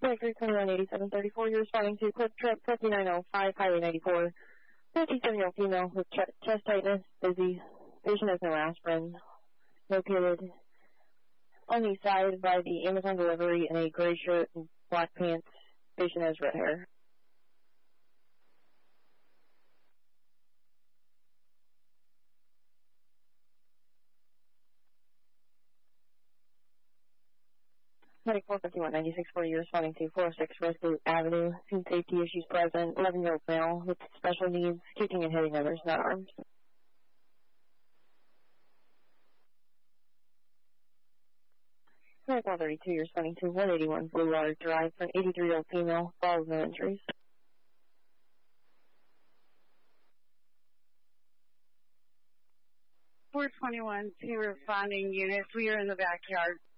321-8734, you're responding to Quick Trip 5905, Highway 94. 57-year-old female with chest tightness, busy. Patient has no aspirin. Located on the side by the Amazon delivery in a gray shirt and black pants. Patient has red hair. Medic 451-9640, you're responding to 406 Resolute Avenue. Seen safety issues present. 11-year-old male with special needs, kicking and hitting others, not armed. Medic 132, you're responding to 181 Blue Water Drive for an 83-year-old female. All with no injuries. 421 to responding units. We are in the backyard.